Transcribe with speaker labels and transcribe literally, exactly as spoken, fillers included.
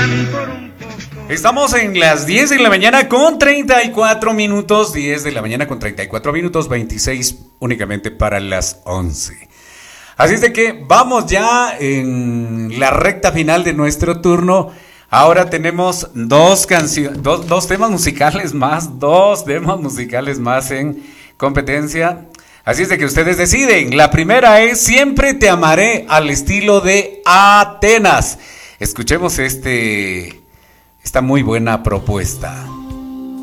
Speaker 1: Estamos en las diez de la mañana con treinta y cuatro minutos, diez de la mañana con treinta y cuatro minutos, veintiséis únicamente para las once. Así es de que vamos ya en la recta final de nuestro turno. Ahora tenemos dos canciones, dos, dos temas musicales más, dos temas musicales más en competencia. Así es de que ustedes deciden. La primera es Siempre te amaré, al estilo de Atenas. Escuchemos este... esta muy buena propuesta.